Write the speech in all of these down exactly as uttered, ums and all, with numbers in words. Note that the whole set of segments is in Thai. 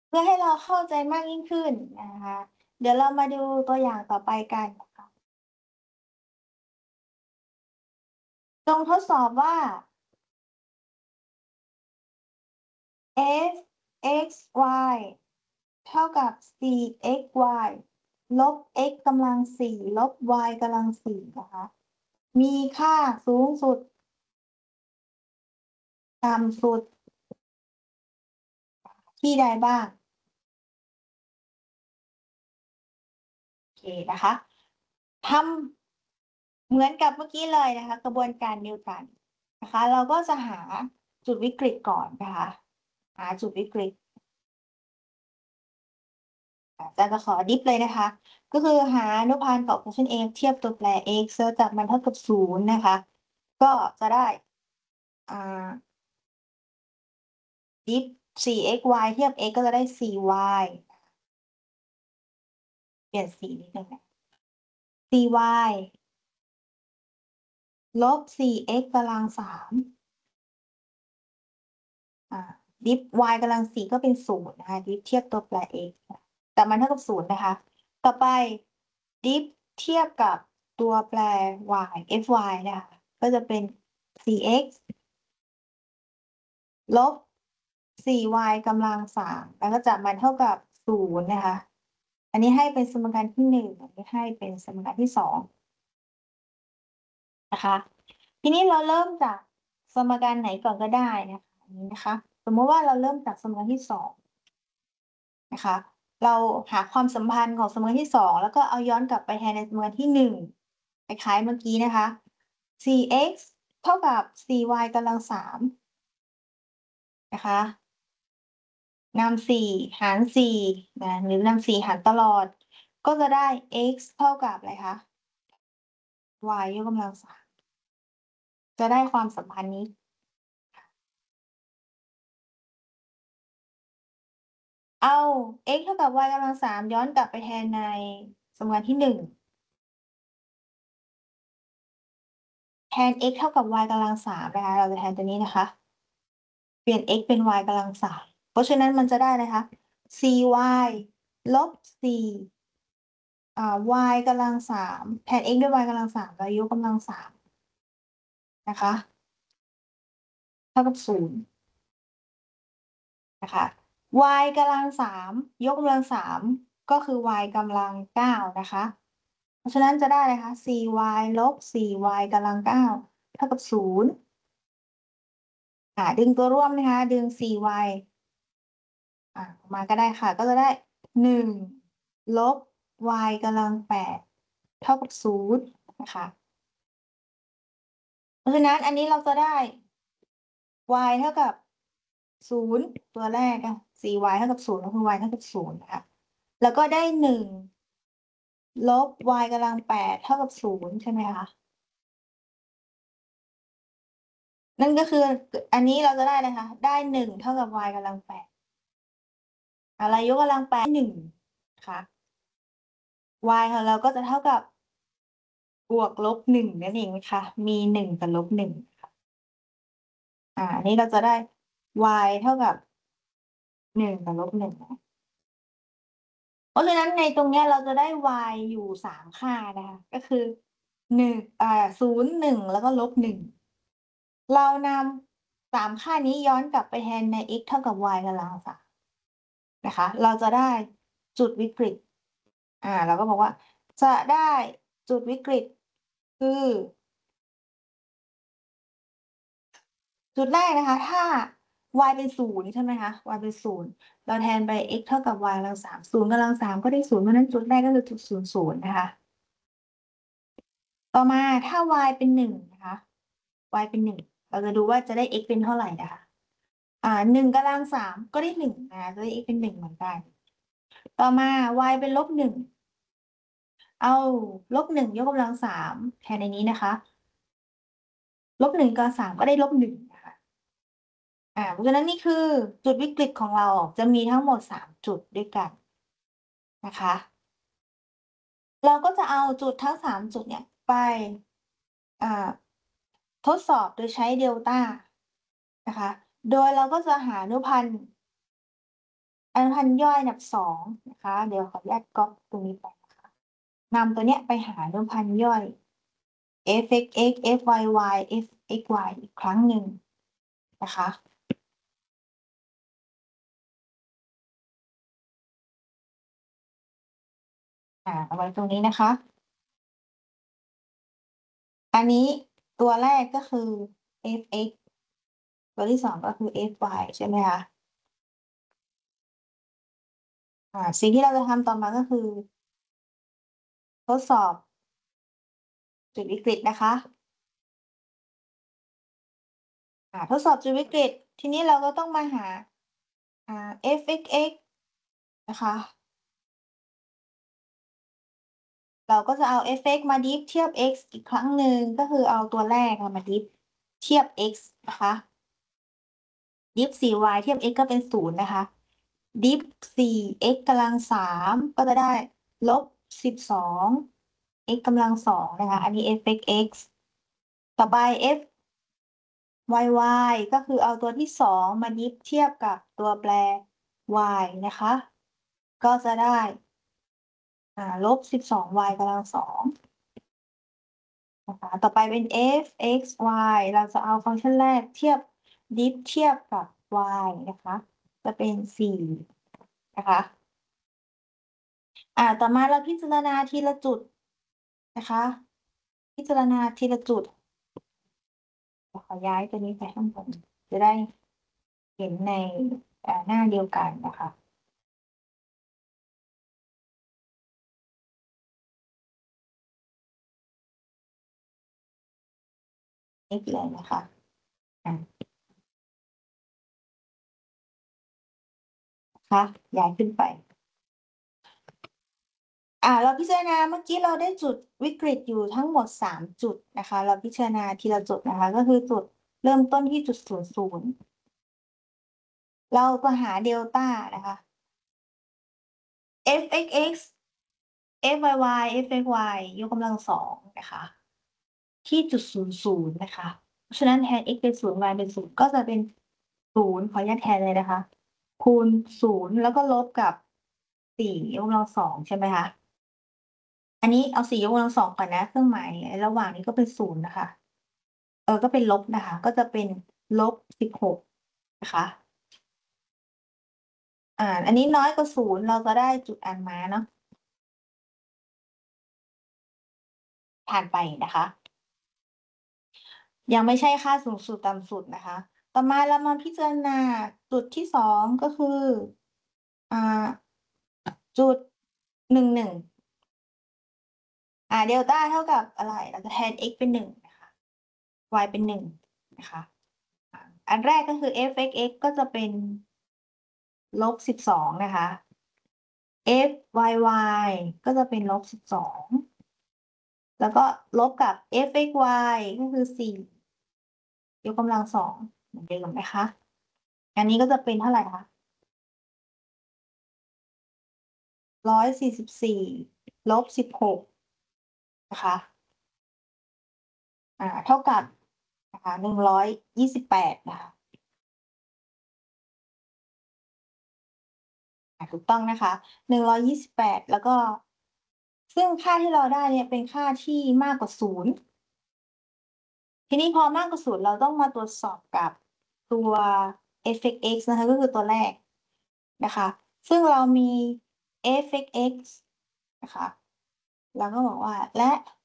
เพื่อให้เราเข้าใจมากยิ่งขึ้นนะคะ เดี๋ยวเรามาดูตัวอย่างต่อไปกันนะคะ จงทดสอบว่า f(x,y) เท่ากับ สี่ x,y ลบ x กำลัง สี่ ลบ y กำลัง สี่ นะคะ มีค่าสูงสุด ต่ำสุด ที่ใดบ้าง โอเคนะคะ ทำเหมือนกับเมื่อกี้เลยนะคะ กระบวนการเดียวกันนะคะ เราก็จะหาจุดวิกฤตก่อนนะคะ หาจุดวิกฤต อาจารย์จะขอดิฟเลยนะคะ ก็คือหาอนุพันธ์ต่อ function f เทียบตัวแปร x แล้วจากมันเท่ากับ ศูนย์ นะคะ ก็จะได้ อ่า ดิฟ สี่ x,y เทียบ x ก็จะได้ สี่ y เปลี่ยนสีนิดหนึ่งนะ สี่ y ลบ สี่ x กำลัง สาม อ่า ดิฟ y กำลัง สี่ ก็เป็น ศูนย์ นะคะ ดิฟเทียบตัวแปร x แต่มันเท่ากับ ศูนย์ นะคะ ต่อไป ดิฟเทียบกับตัวแปร y fy นะคะ ก็จะเป็น สี่ x ลบ สี่ y กำลัง สาม แล้วก็จับมันเท่ากับ ศูนย์ นะคะ อันนี้ให้เป็นสมการที่ หนึ่ง อันนี้ให้เป็นสมการที่ สอง นะคะ ทีนี้เราเริ่มจากสมการไหนก่อนก็ได้นะคะ อันนี้นะคะ สมมุติว่าเราเริ่มจากสมการที่ สอง นะคะ เราหาความสัมพันธ์ของสมการที่ สอง แล้วก็เอาย้อนกลับไปแทนในสมการที่ หนึ่ง คล้ายๆเมื่อกี้นะคะ สี่ x เท่ากับ สี่ y กำลัง สาม นะคะ นำ สี่ หาร สี่ นะ หรือนำ สี่ หารตลอด ก็จะได้ x เท่ากับอะไรคะ y ยกกำลัง สาม จะได้ความสัมพันธ์นี้ เอา x เท่ากับ y กำลัง สาม ย้อนกลับไปแทนในสมการที่ หนึ่ง แทน x เท่ากับ y กำลัง สาม นะคะ เราจะแทนตัวนี้นะคะ เปลี่ยน x เป็น y กำลัง สาม เพราะฉะนั้นมันจะได้อะไรคะ สี่ y ลบ สี่ อ่า y กำลัง สาม แทน x ด้วย y กำลัง สาม แล้วยกกำลัง สาม นะคะ เท่ากับ ศูนย์ นะคะ y กำลัง สาม ยกกำลัง สาม ก็คือ y กำลัง เก้า นะคะ เพราะฉะนั้นจะได้อะไรคะ สี่ y ลบ สี่ y กำลัง เก้า เท่ากับ ศูนย์ อ่า ดึงตัวร่วมนะคะ ดึง สี่ y อ่า ออกมาก็ได้ค่ะ ก็จะได้ หนึ่ง ลบ y กำลัง แปด เท่ากับ ศูนย์ นะคะ เพราะฉะนั้นอันนี้เราจะได้ y เท่ากับ ศูนย์ ตัวแรกอะ สี่ y เท่ากับ ศูนย์ ก็คือ y เท่ากับ ศูนย์ นะคะ แล้วก็ได้ หนึ่ง ลบ y กำลัง แปด เท่ากับ ศูนย์ ใช่ไหมคะ นั่นก็คือ ก อันนี้เราจะได้อะไรคะ ได้ หนึ่ง เท่ากับ y กำลัง แปด อะไรยกกำลัง แปด หนึ่ง นะคะ y ของเราก็จะเท่ากับ บวกลบ หนึ่ง นั่นเองนะคะ มี หนึ่ง กับลบ หนึ่ง ค่ะ อ่า อันนี้เราจะได้ y เท่ากับ หนึ่ง กับลบ หนึ่ง นะ เพราะฉะนั้นในตรงเนี้ยเราจะได้ y อยู่ สาม ค่านะคะ ก็คือ หนึ่ง อ่า ศูนย์ หนึ่ง แล้วก็ลบ หนึ่ง เรานำ สาม ค่านี้ย้อนกลับไปแทนใน x เท่ากับ y กำลัง สาม นะคะ เราจะได้จุดวิกฤต อ่า เราก็บอกว่า จะได้จุดวิกฤต คือ จุดแรกนะคะ ถ้า y เป็น ศูนย์ ใช่ไหมคะ y เป็น ศูนย์ เราแทนไป x เท่ากับ y กำลัง สาม ศูนย์ กำลัง สาม ก็ได้ ศูนย์ เพราะฉะนั้นจุดแรกก็คือจุด ศูนย์ ศูนย์ นะคะ ต่อมาถ้า y เป็น หนึ่ง นะคะ y เป็น หนึ่ง เราจะดูว่าจะได้ x เป็นเท่าไรนะคะ อ่า หนึ่ง กำลัง สาม ก็ได้ หนึ่ง นะคะ จะได้ x เป็น หนึ่ง เหมือนกัน ต่อมา y เป็น ลบ หนึ่ง เอา ลบ หนึ่ง ยกกำลัง สาม แทนในนี้นะคะ ลบ หนึ่ง กำลัง สาม ก็ได้ ลบ หนึ่ง นะคะ อ่า เพราะฉะนั้นนี่คือจุดวิกฤตของเราจะมีทั้งหมด สาม จุดด้วยกัน นะคะ เราก็จะเอาจุดทั้ง สาม จุดเนี่ยไป อ่า ทดสอบโดยใช้เดลตานะคะ โดยเราก็จะหาอนุพันธ์อนุพันธ์ย่อยอันดับสองนะคะเดี๋ยวขออนุญาตก๊อบตรงนี้ไปนะคะนำตัวเนี้ยไปหาอนุพันธ์ย่อย f(x(x) f(y(y) f(x(y) อีกครั้งหนึ่งนะคะอ่าเอาไว้ตรงนี้นะคะอันนี้ตัวแรกก็คือ f(x) ตัวที่สองก็คือ f(y) ใช่ไหมคะอ่าสิ่งที่เราจะทำต่อมาก็คือทดสอบจุดวิกฤตนะคะอ่าทดสอบจุดวิกฤตทีนี้เราก็ต้องมาหาอ่า f(x(x) นะคะเราก็จะเอา f(x) มาดิฟเทียบ x อีกครั้งหนึ่งก็คือเอาตัวแรกอะมาดิฟเทียบ x นะคะดิฟ 4y เทียบ x ก็เป็นศูนย์นะคะดิฟ 4x กำลังสามก็จะได้ลบสิบสอง x กำลังสองนะคะอันนี้ f(x)ต่อไป f y(y) ก็คือเอาตัวที่สองมาดิฟเทียบกับตัวแปร y นะคะก็จะได้อ่าลบสิบสอง y กำลังสองนะคะต่อไปเป็น f x y เราจะเอาฟังก์ชันแรกเทียบดิฟเทียบกับ y นะคะจะเป็นสี่นะคะอ่าต่อมาเราพิจารณาทีละจุดนะคะพิจารณาทีละจุดเดี๋ยวขอย้ายตัวนี้ไปข้างบนจะได้เห็นในอ่าหน้าเดียวกันนะคะนี่เลยนะคะอ่านะคะย้ายขึ้นไป อ่าเราพิจารณาเมื่อกี้เราได้จุดวิกฤตอยู่ทั้งหมดสามจุดนะคะเราพิจารณาทีละจุดนะคะก็คือจุดเริ่มต้นที่จุดศูนย์ศูนย์เราก็หาเดลต้านะคะ f(x)(x) f(y)(y) f(x)(y) ยกกำลังสองนะคะที่จุดศูนย์ศูนย์นะคะเพราะฉะนั้นแทน x เป็นศูนย์ y เป็นศูนย์ก็จะเป็นศูนย์ขออนุญาตแทนเลยนะคะคูณศูนย์แล้วก็ลบกับสี่ยกกำลังสองใช่ไหมคะ อันนี้เอาสี่ยกกำลังสองก่อนนะเครื่องหมายระหว่างนี้ก็เป็นศูนย์นะคะเออก็เป็นลบนะคะก็จะเป็นลบสิบหกนะคะอ่าอันนี้น้อยกว่าศูนย์เราจะได้จุดอันมาเนาะผ่านไปนะคะยังไม่ใช่ค่าสูงสุดต่ำสุดนะคะต่อมาเรามาพิจารณาจุดที่สองก็คืออ่าจุดหนึ่งหนึ่งอ่าเดลต้าเท่ากับอะไรเราจะแทน x เป็นหนึ่งนะคะ y เป็นหนึ่งนะคะอ่าอันแรกก็คือ f(x)(x) ก็จะเป็นลบสิบสองนะคะ f y y ก็จะเป็นลบสิบสองแล้วก็ลบกับ f x y ก็คือสี่ยกกำลังสองเหมือนเดิมนะคะอันนี้ก็จะเป็นเท่าไหร่คะร้อยสี่สิบสี่ลบสิบหกนะคะอ่าเท่ากับนะคะหนึ่งร้อยยี่สิบแปดนะคะอ่าถูกต้องนะคะหนึ่งร้อยยี่สิบแปดแล้วก็ซึ่งค่าที่เราได้เนี่ยเป็นค่าที่มากกว่าศูนย์ ทีนี้พอมากกว่าศูนย์เราต้องมาตรวจสอบกับตัว f(x) นะคะก็คือตัวแรกนะคะซึ่งเรามี f(x) นะคะแล้วก็บอกว่าและ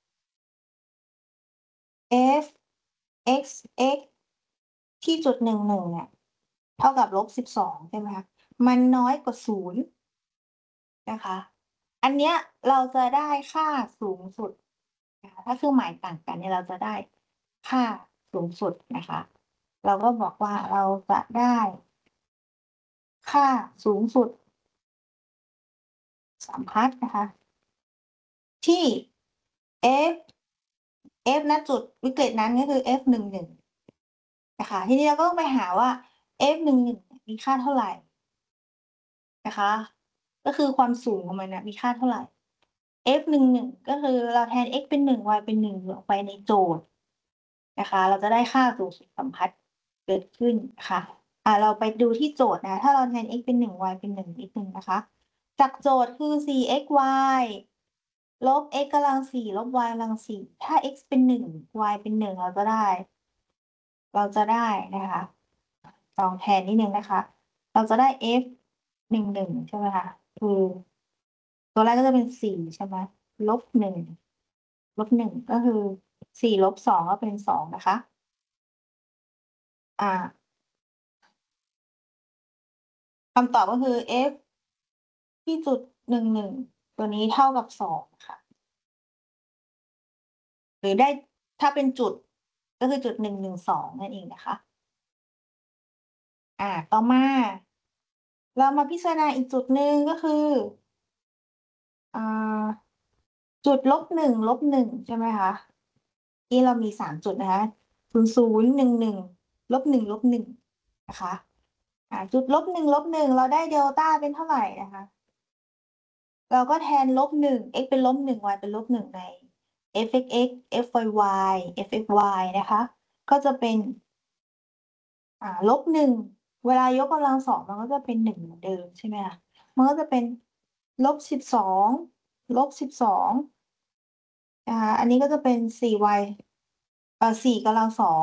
f(x)(x) ที่จุดหนึ่งหนึ่งเนี่ยเท่ากับลบสิบสองใช่ไหมคะมันน้อยกว่าศูนย์นะคะอันเนี้ยเราจะได้ค่าสูงสุดนะคะถ้าเครื่องหมายต่างกันเนี่ยเราจะได้ค่าสูงสุดนะคะเราก็บอกว่าเราจะได้ค่าสูงสุดสัมพัทธ์นะคะที่ f f ณจุดวิกฤตนั้นก็คือ f หนึ่งหนึ่งนะคะทีนี้เราก็ต้องไปหาว่า f หนึ่งหนึ่งมีค่าเท่าไหร่นะคะก็คือความสูงของมันน่ะมีค่าเท่าไหร่ f หนึ่งหนึ่งก็คือเราแทน x เป็นหนึ่ง y เป็นหนึ่งลงไปในโจทย์นะคะเราจะได้ค่าสูงสุดสัมพัทธ์เกิดขึ้นนะคะอ่าเราไปดูที่โจทย์นะ ถ้าเราแทน x เป็นหนึ่ง y เป็นหนึ่งนิดหนึ่งนะคะ จากโจทย์คือ สี่ xy ลบ x กำลังสี่ลบ y กำลังสี่ถ้า x เป็นหนึ่ง y เป็นหนึ่งเราจะได้ เราจะได้นะคะลองแทนนิดนึงนะคะ เราจะได้ f หนึ่งหนึ่งใช่ไหมคะ คือตัวแรกก็จะเป็นสี่ใช่ไหมลบหนึ่งลบหนึ่งก็คือสี่ลบสองก็เป็นสองนะคะ อ่าคำตอบก็คือ f ที่จุดหนึ่งหนึ่งตัวนี้เท่ากับสองค่ะ หรือได้ถ้าเป็นจุดก็คือจุดหนึ่งหนึ่งสองนั่นเองนะคะ อ่า ต่อมา เรามาพิจารณาอีกจุดหนึ่งก็คือ อ่า จุดลบหนึ่งลบหนึ่งใช่ไหมคะที่เรามีสามจุดนะคะศูนย์ศูนย์หนึ่งหนึ่งลบหนึ่งลบหนึ่งนะคะ อ่า จุดลบหนึ่งลบหนึ่งเราได้เดลต้าเป็นเท่าไหร่นะคะ เราก็แทนลบหนึ่ง x เป็นลบหนึ่ง y เป็นลบหนึ่งใน f(x)x f(y)y f(x)y นะคะ ก็จะเป็น อ่าลบหนึ่งเวลายกกำลังสองมันก็จะเป็นหนึ่งเหมือนเดิมใช่ไหมคะมันก็จะเป็นลบสิบสองลบสิบสองนะคะอันนี้ก็จะเป็นสี่ y เอ่อสี่กำลังสอง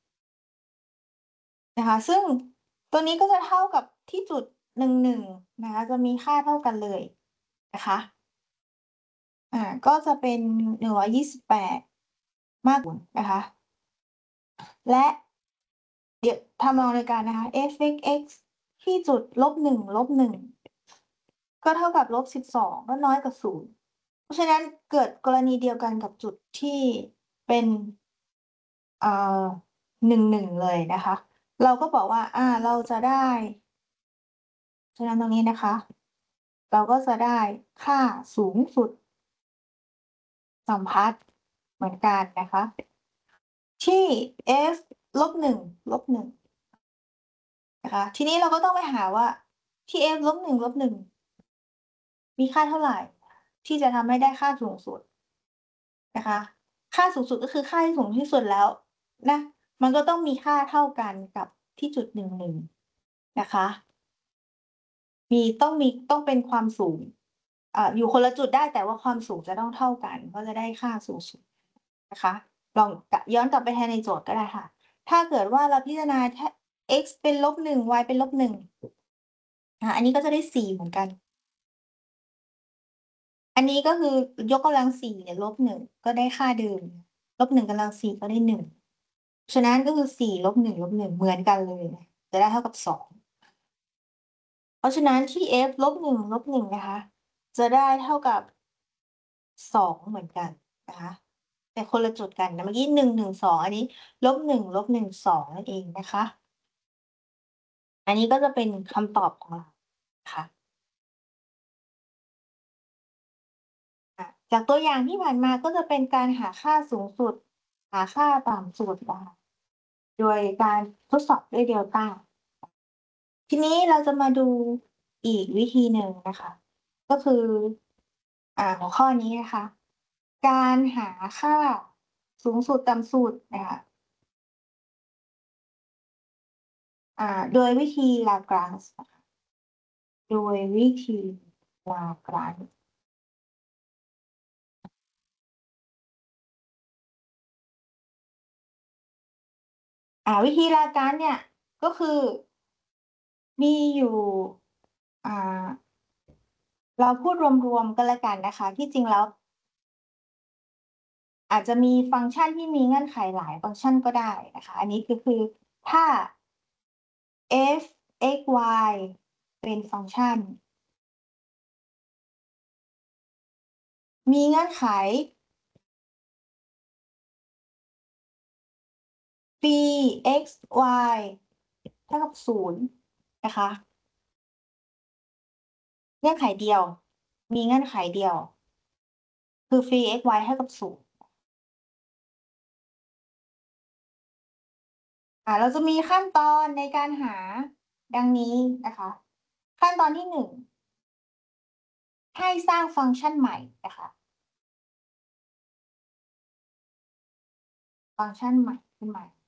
นะคะซึ่งตัวนี้ก็จะเท่ากับที่จุดหนึ่งหนึ่งนะคะจะมีค่าเท่ากันเลยนะคะอ่าก็จะเป็นหนึ่งร้อยยี่สิบแปดมากนะคะและเดี๋ยวทำลองในการนะคะ f(x) ที่จุดลบหนึ่งลบหนึ่งก็เท่ากับลบสิบสองก็น้อยกว่าศูนย์เพราะฉะนั้นเกิดกรณีเดียวกันกับจุดที่เป็นเอ่อหนึ่งหนึ่งเลยนะคะ เราก็บอกว่าอ่าเราจะได้ฉะนั้นตรงนี้นะคะ เราก็จะได้ค่าสูงสุดสัมพัทธ์เหมือนกันนะคะ ที่ f ลบหนึ่งลบหนึ่งนะคะทีนี้เราก็ต้องไปหาว่าที่ f ลบหนึ่งลบหนึ่งมีค่าเท่าไหร่ ที่จะทำให้ได้ค่าสูงสุดนะคะค่าสูงสุดก็คือค่าที่สูงที่สุดแล้วนะมันก็ต้องมีค่าเท่ากันกับที่จุดหนึ่งหนึ่งนะคะมีต้องมีต้องเป็นความสูงอ่าอยู่คนละจุดได้แต่ว่าความสูงจะต้องเท่ากันก็จะได้ค่าสูงสุดนะคะลองกะย้อนกลับไปแทนในโจทย์ก็ได้ค่ะถ้าเกิดว่าเราพิจารณาแค่ x เป็นลบหนึ่ง y เป็นลบหนึ่งอ่าอันนี้ก็จะได้สี่เหมือนกัน อันนี้ก็คือยกกำลังสี่เนี่ยลบหนึ่งก็ได้ค่าเดิมลบหนึ่งกำลังสี่ก็ได้หนึ่งฉะนั้นก็คือสี่ลบหนึ่งลบหนึ่งเหมือนกันเลยจะได้เท่ากับสองเพราะฉะนั้นที่ f ลบหนึ่งลบหนึ่งนะคะจะได้เท่ากับสองเหมือนกันนะคะแต่คนละจุดกันนะเมื่อกี้หนึ่งหนึ่งสองอันนี้ลบหนึ่งลบหนึ่งสองนั่นเองนะคะอันนี้ก็จะเป็นคำตอบของเราค่ะอ่ะจากตัวอย่างที่ผ่านมาก็จะเป็นการหาค่าสูงสุดหาค่าต่ำสุดนะคะ โดยการทดสอบด้วยเดลต้าทีนี้เราจะมาดูอีกวิธีหนึ่งนะคะ ก็คืออ่าหัวข้อนี้นะคะ การหาค่าสูงสุดต่ำสุดนะคะอ่าโดยวิธีลากรานจ์นะคะโดยวิธีลากรานจ์อ่าวิธีลากรานจ์เนี่ยก็คือมีอยู่อ่าเราพูดรวมๆกันแล้วกันนะคะ ที่จริงแล้ว อาจจะมีฟังก์ชันที่มีเงื่อนไขหลายฟังก์ชันก็ได้นะคะอันนี้ก็คือถ้า f x y เป็นฟังก์ชันมีเงื่อนไข b x y เท่ากับศูนย์นะคะเงื่อนไขเดียวมีเงื่อนไขเดียวคือ phi x y เท่ากับศูนย์อ่าเราจะมีขั้นตอนในการหาดังนี้นะคะขั้นตอนที่หนึ่งให้สร้างฟังก์ชันใหม่นะคะฟังก์ชันใหม่ขึ้นมา